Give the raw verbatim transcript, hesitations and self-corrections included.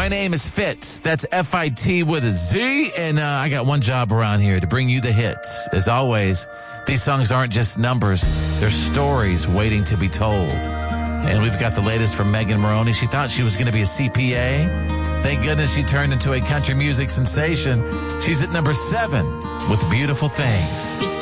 My name is Fitz. That's F I T with a Z. And uh, I got one job around here to bring you the hits. As always, these songs aren't just numbers. They're stories waiting to be told. And we've got the latest from Megan Moroney. She thought she was going to be a C P A. Thank goodness she turned into a country music sensation. She's at number seven with Beautiful Things.